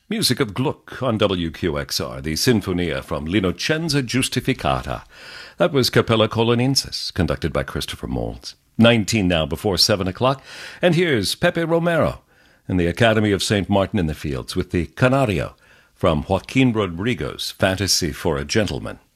Music of Gluck on WQXR, the Sinfonia from L'Innocenza Giustificata. That was Capella Colonensis, conducted by Christopher Moulds. 19 now before 7 o'clock, and here's Pepe Romero in the Academy of St. Martin in the Fields with the Canario from Joaquin Rodrigo's Fantasy for a Gentleman.